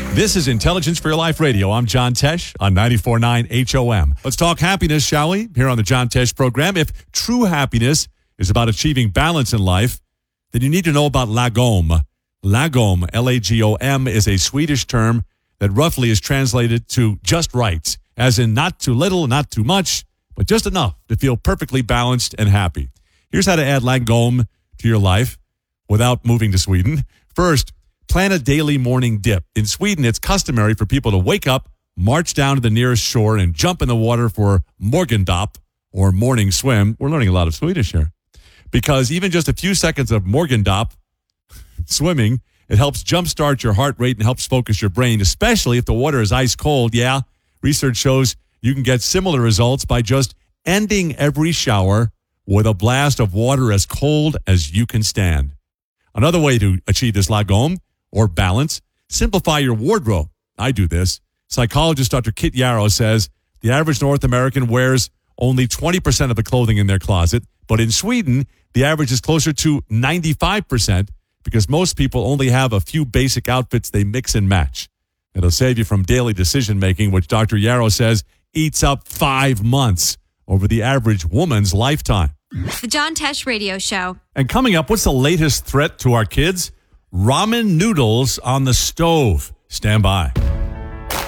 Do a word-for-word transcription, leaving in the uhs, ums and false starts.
This is Intelligence for Your Life Radio. I'm John Tesh on ninety-four point nine H O M. Let's talk happiness, shall we? Here on the John Tesh program. If true happiness is about achieving balance in life, then you need to know about lagom. Lagom, L A G O M, is a Swedish term that roughly is translated to just right, as in not too little, not too much, but just enough to feel perfectly balanced and happy. Here's how to add lagom to your life without moving to Sweden. First, plan a daily morning dip. In Sweden, it's customary for people to wake up, march down to the nearest shore, and jump in the water for morgendopp, or morning swim. We're learning a lot of Swedish here. Because even just a few seconds of morgendopp, swimming, it helps jumpstart your heart rate and helps focus your brain, especially if the water is ice cold. Yeah, research shows you can get similar results by just ending every shower with a blast of water as cold as you can stand. Another way to achieve this lagom, or balance, simplify your wardrobe. I do this. Psychologist Doctor Kit Yarrow says the average North American wears only twenty percent of the clothing in their closet, but in Sweden, the average is closer to ninety-five percent because most people only have a few basic outfits they mix and match. It'll save you from daily decision-making, which Doctor Yarrow says eats up five months over the average woman's lifetime. The John Tesh Radio Show. And coming up, what's the latest threat to our kids? Ramen noodles on the stove. Stand by.